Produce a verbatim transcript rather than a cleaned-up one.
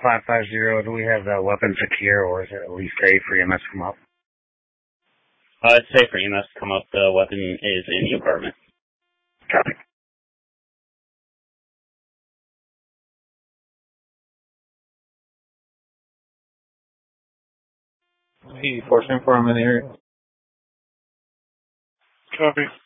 five five zero, do we have the weapon secure, or is it at least safe for E M S to come up? Uh, it's safe for E M S to come up. The weapon is in the apartment. Copy. eighty-four ten four, I'm in the area. Copy.